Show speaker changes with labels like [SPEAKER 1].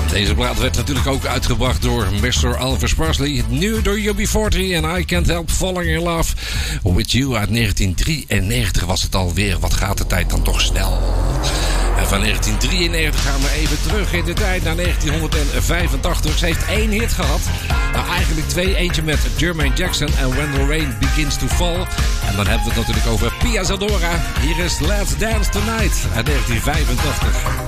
[SPEAKER 1] Deze plaat werd natuurlijk ook uitgebracht door Mr. Elvis Presley. Nu door UB40 en I Can't Help Falling in Love With You uit 1993 was het alweer. Wat gaat de tijd dan toch snel. En van 1993 gaan we even terug in de tijd naar 1985. Ze heeft 1 hit gehad. Nou, eigenlijk 2. Eentje met Jermaine Jackson en When the Rain Begins to Fall. En dan hebben we het natuurlijk over Pia Zadora. Hier is Let's Dance Tonight uit 1985.